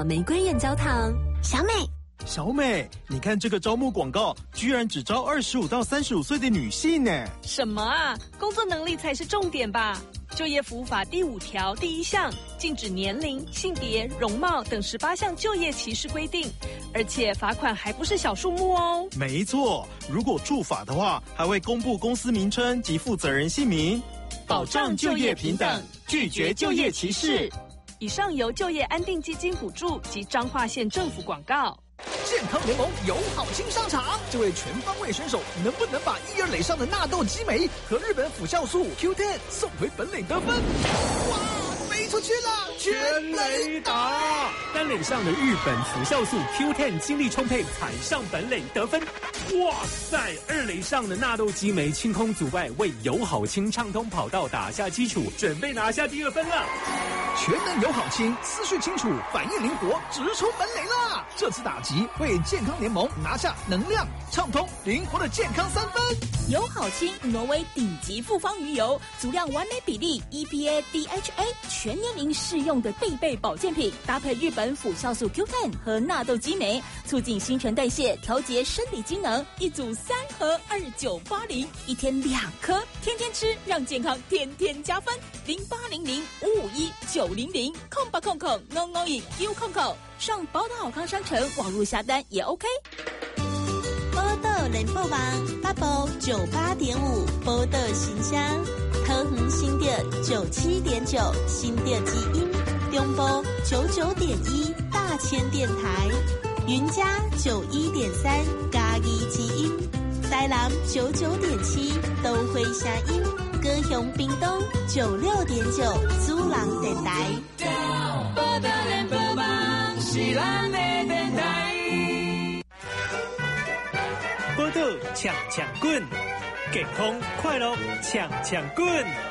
玫瑰眼胶糖。 小美，你看这个招募广告，居然只招25到35岁的女性呢？ 什么啊？工作能力才是重点吧？就业服务法第5条第1项禁止年龄、性别、容貌等18项就业歧视规定，而且罚款还不是小数目哦。 没错，如果触法的话，还会公布公司名称及负责人姓名， 保障就业平等，拒绝就业歧视。以上由就业安定基金补助及彰化县政府广告。 健康联盟友好亲上场，这位全方位选手能不能把1、2垒上的纳豆激酶和日本辅酵素 Q10 送回本垒得分？哇，飞出去了，全垒打！ 单垒上的日本辅酵素 Q10 精力充沛，踩上本垒得分。哇塞！2垒上的纳豆激酶清空阻碍，为友好亲畅通跑道打下基础，准备拿下第2分了。 全能友好亲，思绪清楚，反应灵活，直冲本垒啦！这次打击为健康联盟拿下能量、畅通、灵活的健康3分。 友好亲挪威顶级复方鱼油，足量完美比例 EPA DHA， 全年龄适用的必备保健品，搭配日本辅酵素 Q10 和纳豆激酶，促进新陈代谢，调节生理机能。一组3盒2980，一天2颗，天天吃，让健康天天加分。0800-551-900空800-551-900，上宝岛好康商城网络下单也 OK。 宝岛联播网8部98.5，宝岛新乡，桃园新店97.9，新店基因，中部99.1，大千电台，云嘉91.3，嘉义基因，台南99.7，都会声音，高雄屏东96.9，主人电台。 报道联播网是咱的电台。 报道抢抢棍，健康快乐抢抢棍。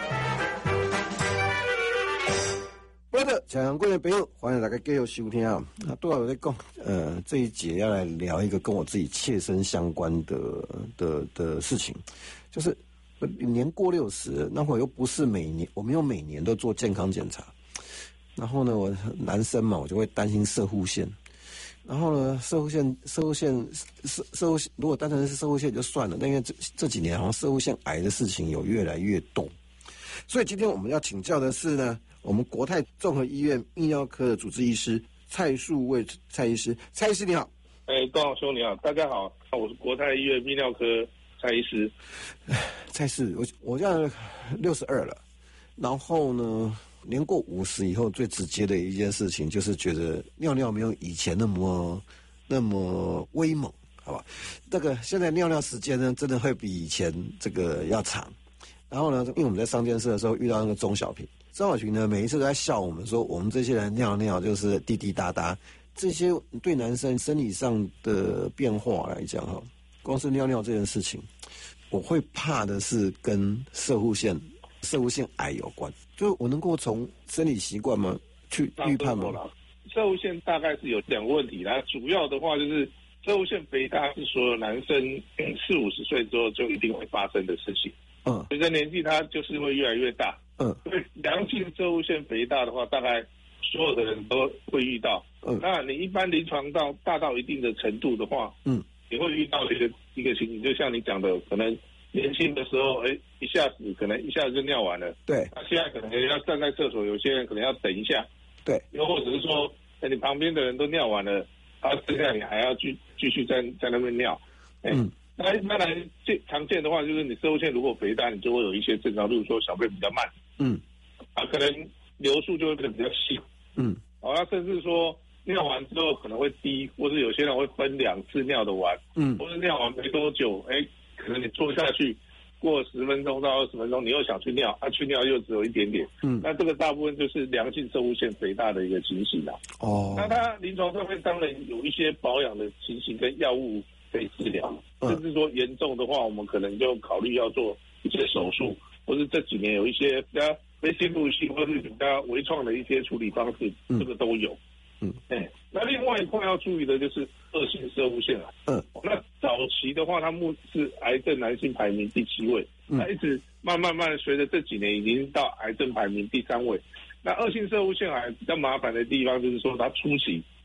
报道抢抢棍的朋友，欢迎大家继续收听啊！多少我在讲，这一节要来聊一个跟我自己切身相关的事情，就是年过60，那会又不是我没有每年都做健康检查。然后呢，我男生嘛，我就会担心攝護腺。然后呢，攝護腺，如果单纯是攝護腺就算了，但因为这几年好像攝護腺癌的事情有越来越多，所以今天我们要请教的是呢，我们国泰综合医院泌尿科的主治医师蔡树卫蔡医师。蔡医师你好。 段老兄你好，大家好，我是国泰医院泌尿科蔡医师。 蔡医师，我现在62了，然后呢，年过50以后，最直接的一件事情就是觉得尿尿没有以前那么威猛，好吧？现在尿尿时间呢，真的会比以前这个要长。然后呢，因为我们在上电视的时候遇到那个钟小平呢，每一次都在笑我们说，我们这些人尿尿就是滴滴答答。这些对男生生理上的变化来讲，哈，光是尿尿这件事情，我会怕的是跟攝護腺癌有关，就我能够从生理习惯吗去预判吗？ 攝護腺大概是有2个问题啦，主要的话就是攝護腺肥大是所有男生40-50岁之后就一定会发生的事情。随着年纪它就是会越来越大。所以良性攝護腺肥大的话，大概所有的人都会遇到。那你一般临床大到一定的程度的话，你会遇到一个情形，就像你讲的，可能年轻的时候，一下子就尿完了。对。那现在可能要站在厕所，有些人可能要等一下。对。又或者是说，你旁边的人都尿完了，剩下你还要继续在那边尿。那一般来常见的话，就是你攝護腺如果肥大，你就会有一些症状，例如说小便比较慢。可能流速就会变得比较细。那甚至说尿完之后可能会低，或是有些人会分2次尿的完。或是尿完没多久，可能你坐下去，过10分钟到20分钟，你又想去尿，去尿又只有一点点。那这个大部分就是良性攝護腺肥大的一个情形啦。那它临床上面当然有一些保养的情形跟药物可以治疗，甚至说严重的话，我们可能就考虑要做一些手术，或是这几年有一些比较非侵入性或是比较微创的一些处理方式，这个都有。那另外一块要注意的就是恶性攝護腺癌。那早期的话，它是癌症男性排名第7位，它一直慢随着这几年已经到癌症排名第3位。那恶性攝護腺癌比较麻烦的地方就是说，它初期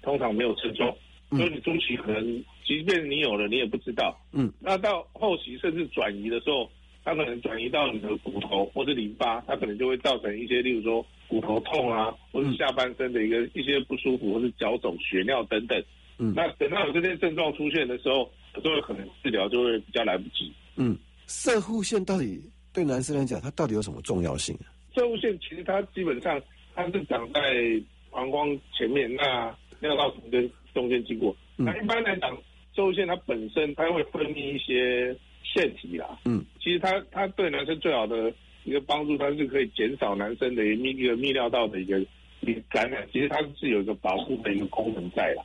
通常没有症状，所以你初期可能即便你有了，你也不知道。那到后期甚至转移的时候，它可能转移到你的骨头或是淋巴，它可能就会造成一些，例如说骨头痛啊，或是下半身的一些不舒服，或是脚肿、血尿等等。那等到有这些症状出现的时候，有时候可能治疗就会比较来不及。 攝護腺到底对男生来讲，它到底有什么重要性？ 攝護腺其实它基本上它是长在膀胱前面，那尿道跟中间经过。那一般来讲，攝護腺它本身它会分泌一些腺体啦。其实它对男生最好的一个帮助，它是可以减少男生的一个泌尿道的一个感染。其实它是有一个保护的一个功能在啦。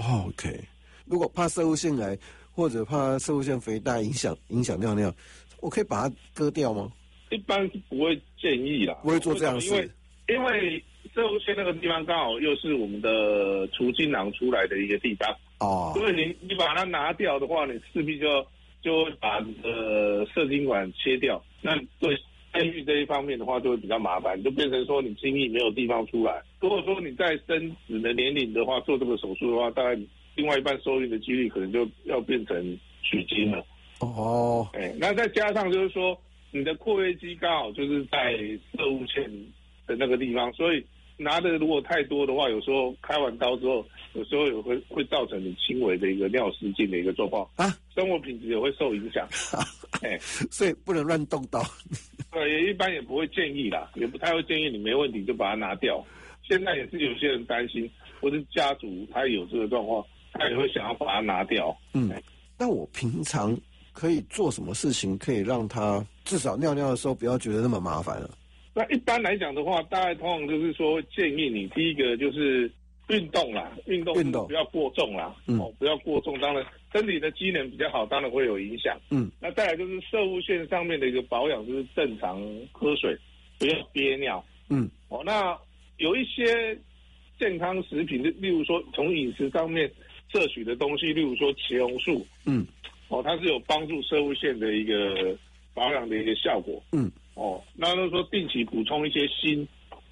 OK， 如果怕攝護腺癌或者怕攝護腺肥大影响尿尿，我可以把它割掉吗？ 一般是不会建议啦， 不会做这样的事， 因为攝護腺那个地方刚好又是我们的储精囊出来的一个地方所以你把它拿掉的话，你势必就会把你的射精管切掉，那对生育这一方面的话就会比较麻烦，就变成说你精液没有地方出来。如果说你在生子的年龄的话做这个手术的话，大概另外一半受孕的几率可能就要变成取精了。那再加上就是说你的括约肌刚好就是在攝護腺的那个地方，所以拿的如果太多的话，有时候开完刀之后，有时候也会造成你轻微的一个尿失禁的一个状况生活品质也会受影响所以不能乱动刀对，一般也不会建议啦，也不太会建议你没问题就把它拿掉。现在也是有些人担心，或是家族他有这个状况，他也会想要把它拿掉。 那我平常可以做什么事情可以让他至少尿尿的时候不要觉得那么麻烦了？ 那一般来讲的话，大概通常就是说建议你第一个就是运动啦，运动不要过重啦，不要过重，当然身体的机能比较好，当然会有影响。那再来就是攝護腺上面的一个保养，就是正常喝水，不要憋尿。那有一些健康食品，例如说从饮食上面摄取的东西，例如说茄红素，它是有帮助攝護腺的一个保养的一个效果。那就是说定期补充一些锌，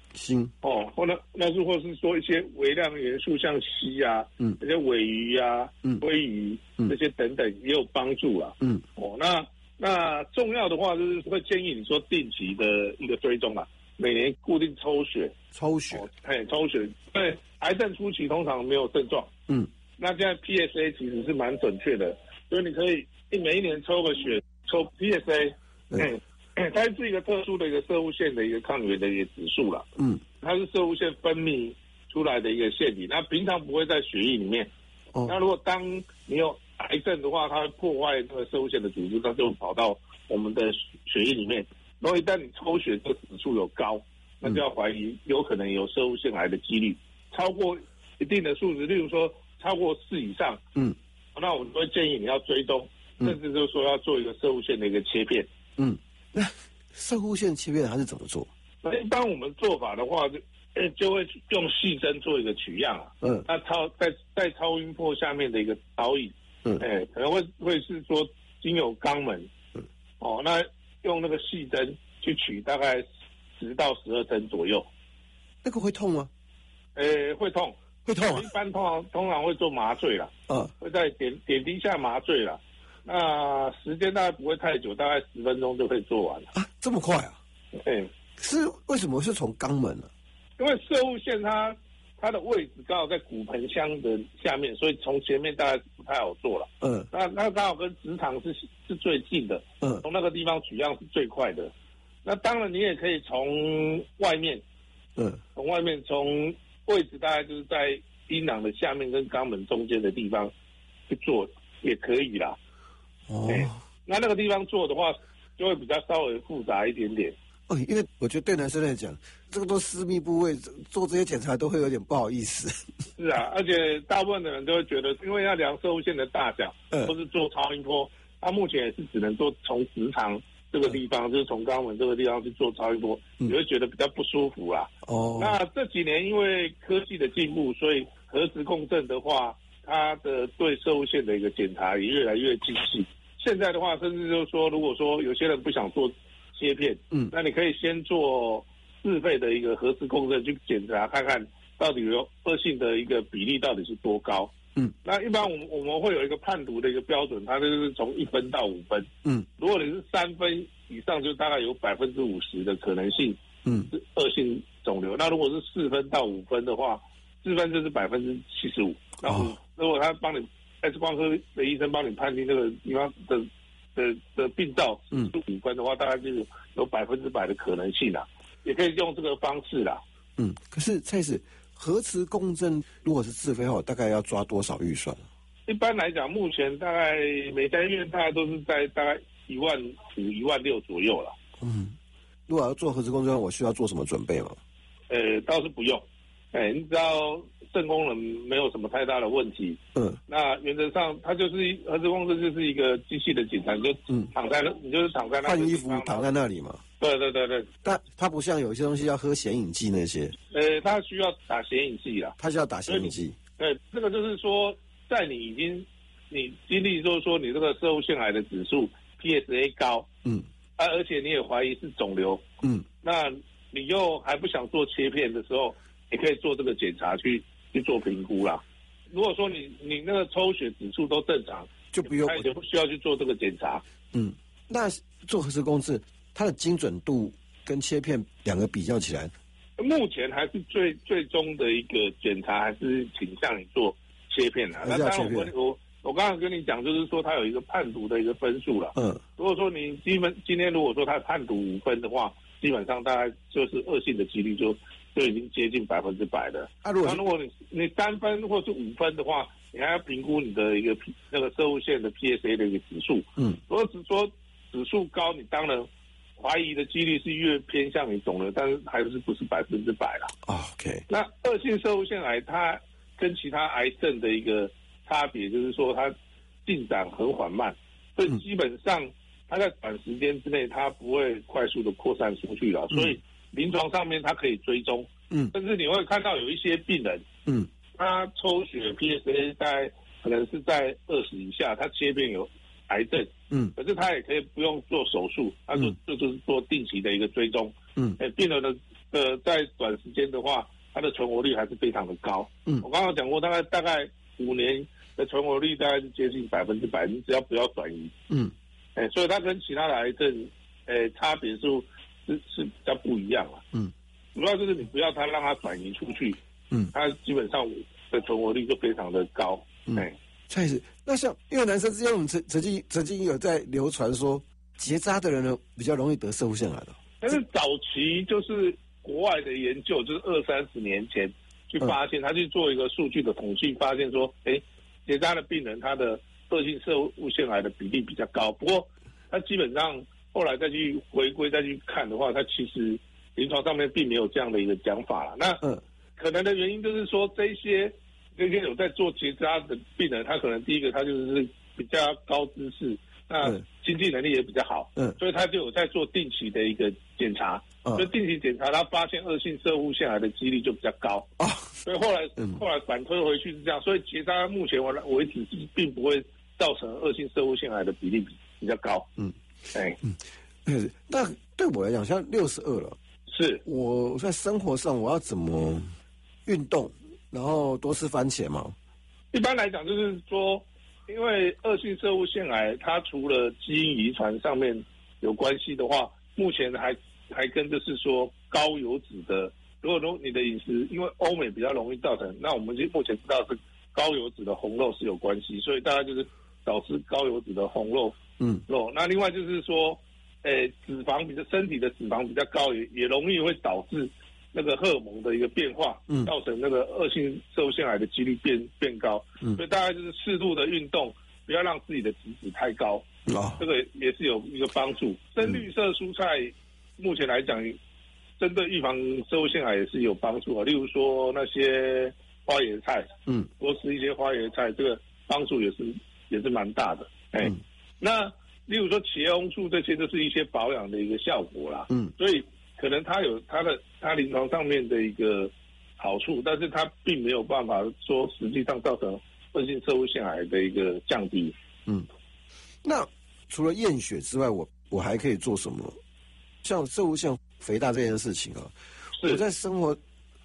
或是说一些微量元素，像硒啊，这些鲔鱼啊，鲑鱼这些等等也有帮助啦。那重要的话就是会建议你说定期的一个追踪啦，每年固定抽血。抽血，对，癌症初期通常没有症状。那现在 PSA 其实是蛮准确的，所以你可以每一年抽个血，抽 PSA。它是一个特殊的一个攝護腺的一个抗原的一个指数啦。它是攝護腺分泌出来的一个腺体，那平常不会在血液里面。那如果当你有癌症的话，它会破坏那个攝護腺的组织，它就跑到我们的血液里面。然后一旦你抽血这个指数有高，那就要怀疑有可能有攝護腺癌的几率。超过一定的数值，例如说超过4以上，那我们会建议你要追踪，甚至就是说要做一个攝護腺的一个切片。 那攝護腺切片它是怎么做？ 那一般我们做法的话，就会用细针做一个取样那在超音波下面的一个导引，可能会是说经由肛门，那用那个细针去取大概10到12针左右。 那个会痛吗？ 会痛，一般通常会做麻醉啦，会在点滴下麻醉啦。那时间大概不会太久，大概10分钟就可以做完了。 这么快啊？是为什么是从肛门呢？ 因为攝護腺它的位置刚好在骨盆腔的下面，所以从前面大概不太好做了。那刚好跟直肠是最近的，从那个地方取样是最快的。那当然你也可以从外面，从位置大概就是在阴囊的下面跟肛门中间的地方去做也可以啦。那个地方做的话，就会比较稍微复杂一点点。 因为我觉得对男生来讲，这个都私密部位，做这些检查都会有点不好意思。 是啊，而且大部分的人都会觉得，因为要量攝護腺的大小，或是做超音波，他目前也是只能做从直肠这个地方，就是从肛门这个地方去做超音波，你会觉得比较不舒服啦。那这几年因为科技的进步，所以核磁共振的话，它的对攝護腺的一个检查也越来越精细。现在的话，甚至就是说，如果说有些人不想做切片，那你可以先做自费的一个核磁共振去检查看看到底有恶性的一个比例到底是多高。那一般我们会有一个判读的一个标准，它就是从1分到5分。如果你是3分以上，就大概有50%的可能性是恶性肿瘤。那如果是4分到5分的话，4分就是75%。那如果他帮你 X 光科的医生帮你判定这个地方的病灶是5分的话，大概就是有100%的可能性啦，也可以用这个方式啦。 可是蔡医师，核磁共振如果是自费后，大概要抓多少预算？ 一般来讲，目前大概每家医院大概都是在大概15000、16000左右了。 如果要做核磁共振，我需要做什么准备吗？ 倒是不用。你只要肾功能没有什么太大的问题，那原则上它就是核磁共振就是一个机器的检查，你就躺在你就是躺在那换衣服躺在那里嘛。 对， 但它不像有一些东西要喝显影剂那些， 它需要打显影剂啦， 它需要打显影剂。 这个就是说，在你经历就是说你这个摄护腺癌的指数 PSA 高，而且你也怀疑是肿瘤，那你又还不想做切片的时候，你可以做这个检查去做评估啦。如果说你那个抽血指数都正常，就不需要去做这个检查。 那做核磁共振，它的精准度跟切片两个比较起来， 目前还是最终的一个检查还是倾向你做切片啦。那当然我刚刚跟你讲，就是说它有一个判读的一个分数了。如果说你今天如果说它判读5分的话，基本上大概就是恶性的几率就已经接近100%的。如果你3分或是5分的话，你还要评估你的一个那个摄护腺的 PSA 的一个指数。如果只说指数高，你当然怀疑的几率是越偏向于肿瘤，但是还是不是100%啦。 OK。 那恶性摄护腺癌它跟其他癌症的一个差别就是说它进展很缓慢，所以基本上它在短时间之内它不会快速的扩散出去了，所以临床上面它可以追踪。甚至你会看到有一些病人，他抽血 PSA 可能是在20以下，他切片有癌症，可是他也可以不用做手术，他就是做定期的一个追踪。病人的在短时间的话，他的存活率还是非常的高。我刚刚讲过，大概5年的存活率大概是接近100%，你只要不要转移。所以它跟其他的癌症，差别是比较不一样了。主要就是你不要它让它转移出去，它基本上的存活率就非常的高。 蔡医师，那像因为男生之间我们曾经有在流传说，结扎的人呢比较容易得摄护腺癌的。 但是早期就是国外的研究，就是20-30年前去发现，他去做一个数据的统计，发现说，结扎的病人他的恶性摄护腺癌的比例比较高。不过他基本上后来再去回归再去看的话，他其实临床上面并没有这样的一个讲法了。那可能的原因就是说，这些有在做结扎的病人，他可能第一个他就是比较高知识，那经济能力也比较好，所以他就有在做定期的一个检查。所以定期检查，他发现恶性摄护腺癌的几率就比较高。所以后来反推回去是这样，所以结扎目前为止并不会造成恶性摄护腺癌的比例比较高。 那对我来讲，像62了， 是我在生活上我要怎么运动，然后多吃番茄嘛？ 一般来讲就是说，因为恶性摄护腺癌，它除了基因遗传上面有关系的话，目前还跟就是说高油脂的，如果说你的饮食，因为欧美比较容易造成，那我们目前知道是高油脂的红肉是有关系，所以大家就是少吃高油脂的红肉肉。那另外就是说，身体的脂肪比较高，也容易会导致那个荷尔蒙的一个变化，造成那个恶性摄护腺癌的几率变高。所以大概就是适度的运动，不要让自己的体脂太高，这个也是有一个帮助。深绿色蔬菜目前来讲，针对预防摄护腺癌也是有帮助啊。例如说那些花椰菜，多吃一些花椰菜，这个帮助也是蛮大的。那例如说茄红素，这些都是一些保养的一个效果啦。所以可能它有它临床上面的一个好处，但是它并没有办法说实际上造成恶性摄护腺癌的一个降低。 那除了验血之外，我还可以做什么？像摄护腺肥大这件事情啊，我在生活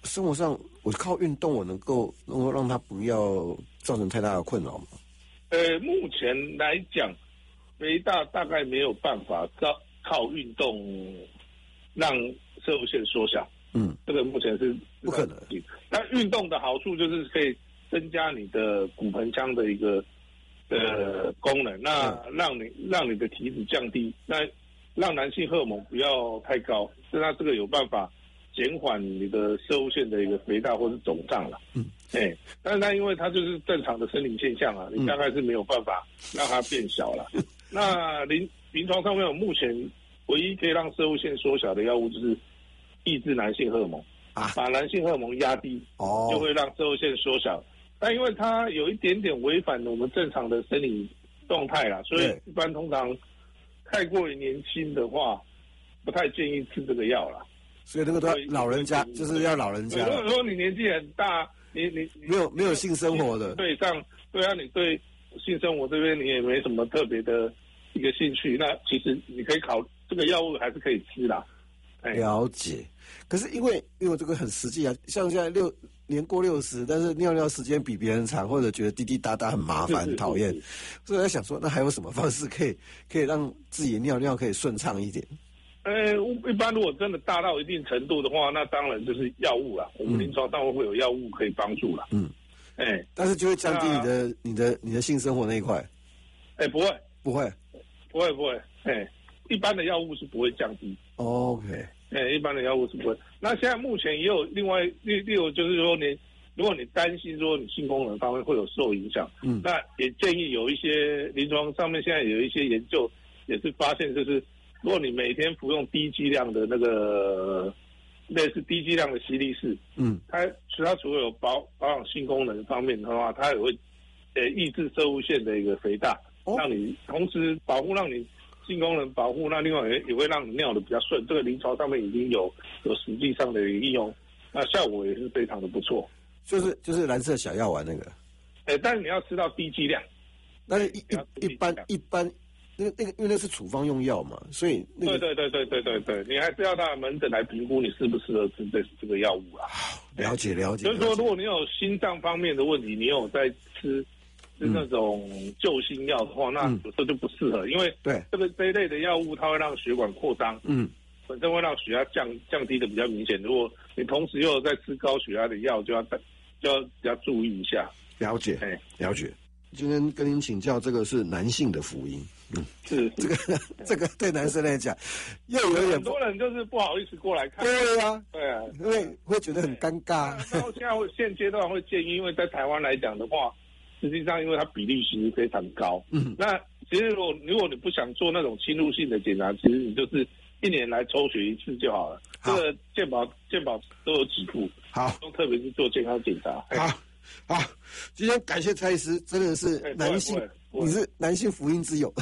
生活上我靠运动，我能够让它不要造成太大的困扰吗？ 目前来讲，肥大大概没有办法靠运动让射物线缩小。这个目前是不可能。 那运动的好处就是可以增加你的骨盆腔的一个功能，那让你的体脂降低，那让男性荷尔蒙不要太高，那这个有办法减缓你的射物线的一个肥大或是肿胀了。但是它因为它就是正常的生理现象啊，你大概是没有办法让它变小了。那临床上面目前唯一可以让射物线缩小的药物就是抑制男性荷尔蒙，把男性荷尔蒙压低，就会让射物线缩小。但因为它有一点点违反我们正常的生理状态啦，所以一般通常太过于年轻的话，不太建议吃这个药啦。 所以那个都要老人家，就是要老人家。 如果你年纪很大，你没有性生活的， 对啊，你对性生活这边你也没什么特别的一个兴趣，那其实你可以这个药物还是可以吃啦。 了解。可是因为这个很实际啊，像现在年过60，但是尿时间比别人长，或者觉得滴滴答答很麻烦、很讨厌，所以我在想说，那还有什么方式可以让自己的尿可以顺畅一点？ 一般如果真的大到一定程度的话，那当然就是药物啦。我们临床上会有药物可以帮助啦。 但是就会降低你的性生活那一块。 不会。一般的药物是不会降低。 OK。 一般的药物是不会。那现在目前也有另外就是说，如果你担心说你性功能方面会有受影响，那也建议有一些临床上面现在有一些研究也是发现，就是如果你每天服用低剂量的那个类似低剂量的犀利士，它除了有保养性功能方面的话，它也会抑制射物线的一个肥大，让你同时保护让你性功能保护，那另外也会让你尿的比较顺。这个临床上面已经有实际上的应用，那效果也是非常的不错。 就是蓝色小药丸那个， 但是你要吃到低剂量。 但是一般那个因为那是处方用药嘛，所以对， 你还是要到门诊来评估你适不适合吃这个药物啦。 了解。 就是说，如果你有心脏方面的问题，你有在吃那种救心药的话，那有时候就不适合，因为这一类的药物它会让血管扩张，本身会让血压降低的比较明显。如果你同时又有在吃高血压的药，就要比较注意一下。 了解。今天跟您请教，这个是男性的福音。 是这个对男生来讲，又有点很多人就是不好意思过来看。 对啊， 因为会觉得很尴尬。 然后现阶段会建议，因为在台湾来讲的话，实际上因为它比例其实非常高。那其实如果你不想做那种侵入性的检查，其实你就是1年来抽血一次就好了。这个健保都有给付。 好， 特别是做健康检查。 好，今天感谢蔡医师，真的是男性，你是男性福音之友。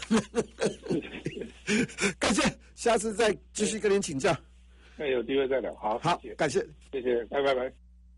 感谢，下次再继续跟您请教。 有机会再聊。好， 感谢， 谢谢，拜拜。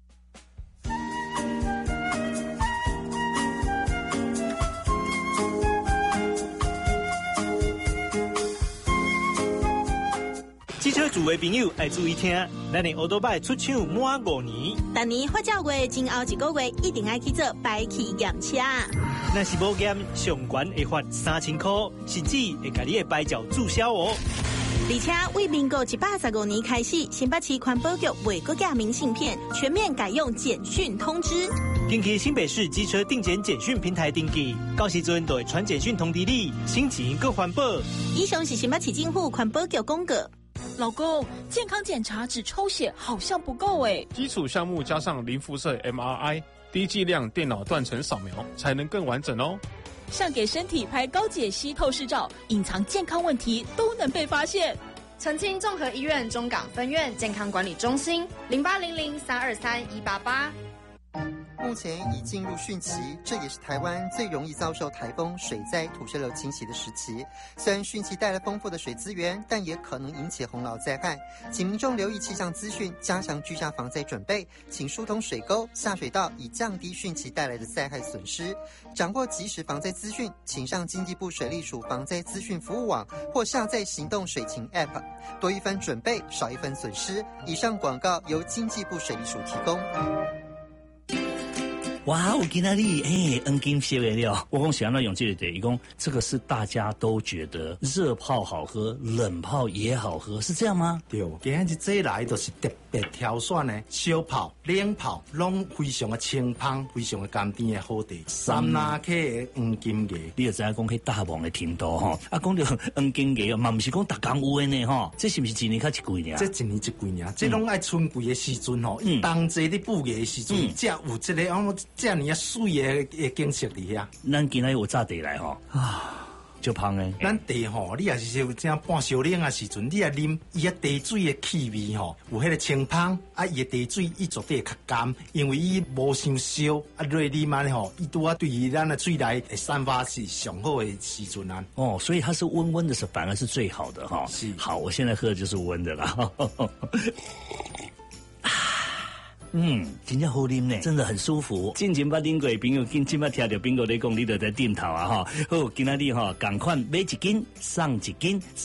机车主的朋友要注意听，咱的欧多拜出厂满5年， 但年发照月前后1个月一定要去做排气验车。 若是无验，上悬会罚3000块，甚至会把你的牌照注销哦。 而且为民国135年开始，新北市环保局未搁加明信片，全面改用简讯通知。 近期新北市机车定检简讯平台登记，到时阵就会传简讯通知你，省钱更环保。 以上是新北市政府环保局公告。 老公，健康检查只抽血好像不够诶， 基础项目加上零辐射 MRI、低剂量电脑断层扫描，才能更完整哦。 像给身体拍高解析透视照，隐藏健康问题都能被发现。 澄清综合医院中港分院健康管理中心，0800-323-188。 目前已进入汛期，这也是台湾最容易遭受台风、水灾、土石流侵袭的时期。虽然汛期带来丰富的水资源，但也可能引起洪涝灾害，请民众留意气象资讯，加强居家防灾准备，请疏通水沟、下水道，以降低汛期带来的灾害损失。掌握即时防灾资讯，请上经济部水利署防灾资讯服务网或下载行动水情 App， 多一分准备，少一分损失。以上广告由经济部水利署提供。 哇，我今仔日黄金色的了。我讲想要用这个伊讲这个是大家都觉得热泡好喝，冷泡也好喝，是这样吗？ 对，今日这来就是特别挑选的小泡、冷泡，拢非常的清芳，非常的甘甜的好茶。三拿克的黄金鸡， 你就知影讲去大王的程度吼。啊，讲到黄金鸡嘛，不是讲逐工有的呢吼。这是不是一年较一季呢？ 这一年一季呢，这拢爱春季的时阵吼，冬季的布艺的时阵，才有这个这样啊水的景色伫遐。 咱今仔有炸茶来吼啊，就香诶。 咱茶吼，你也是有这样半烧冷啊时阵，你也啉伊啊茶水的气味吼，有迄个清香啊，伊的茶水伊绝对较甘，因为伊无伤烧啊，热啉嘛吼，伊拄啊对于咱的嘴内会散发是上好的时阵啊。 哦，所以它是温温的是反而是最好的哈。 是。 好，我现在喝的就是温的啦。真正好啉呢，真的很舒服。进前捌啉过的朋友，今捌听到朋友在讲，你就在点头啊哈。好，今仔日哈，赶快买一斤送一斤。